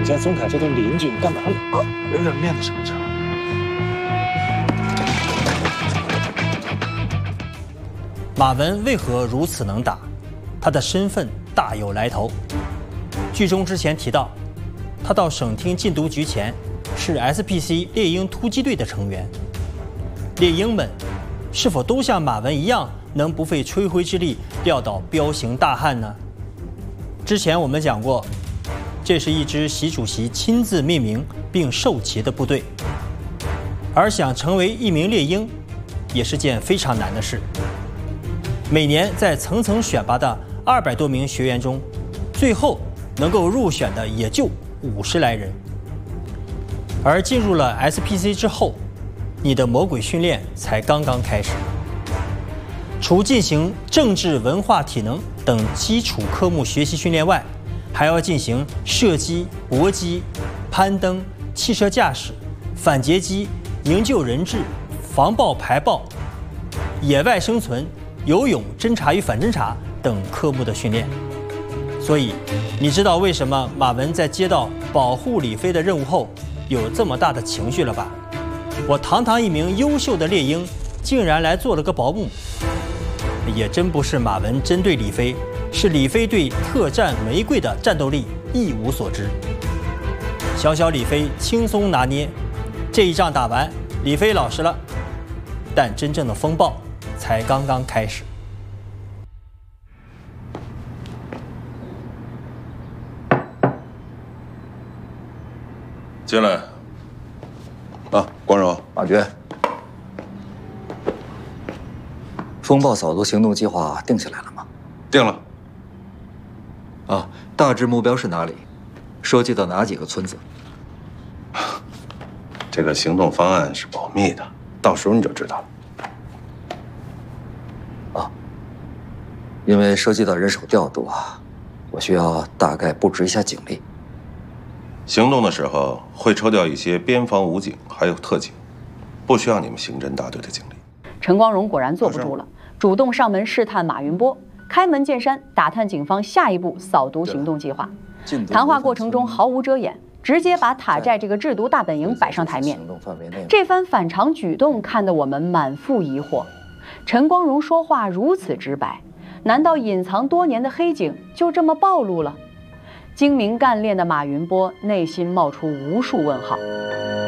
家宗凯这个邻居，你干嘛呢？留点面子什么事儿？ 马文为何如此能打？他的身份大有来头。剧中之前提到，他到省厅禁毒局前是 SPC 猎鹰突击队的成员。猎鹰们是否都像马文一样，能不费吹灰之力撂倒彪形大汉呢？之前我们讲过，这是一支习主席亲自命名并授旗的部队，而想成为一名猎鹰，也是件非常难的事。每年在层层选拔的200多名学员中，最后能够入选的也就50来人。而进入了 SPC 之后，你的魔鬼训练才刚刚开始。除进行政治、文化、体能等基础科目学习训练外，还要进行射击、搏击、攀登、汽车驾驶、反截击、营救人质、防暴排暴、野外生存、游泳、侦察与反侦察等科目的训练。所以，你知道为什么马文在接到保护李飞的任务后有这么大的情绪了吧？我堂堂一名优秀的猎鹰，竟然来做了个保姆。也真不是马文针对李飞，是李飞对特战玫瑰的战斗力一无所知。小小李飞轻松拿捏，这一仗打完，李飞老实了，但真正的风暴才刚刚开始。 进来。啊，光荣， 马局，风暴扫毒行动计划定下来了吗？ 定了。 啊，大致目标是哪里？收集到哪几个村子？ 这个行动方案是保密的，到时候你就知道了。 啊，因为涉及到人手调度啊，我需要大概布置一下警力。 行动的时候会抽调一些边防武警，还有特警，不需要你们刑侦大队的警力。 陈光荣果然坐不住了，主动上门试探马云波，开门见山打探警方下一步扫毒行动计划。谈话过程中毫无遮掩，直接把塔寨这个制毒大本营摆上台面。这番反常举动看得我们满腹疑惑。陈光荣说话如此直白，难道隐藏多年的黑警就这么暴露了？精明干练的马云波内心冒出无数问号。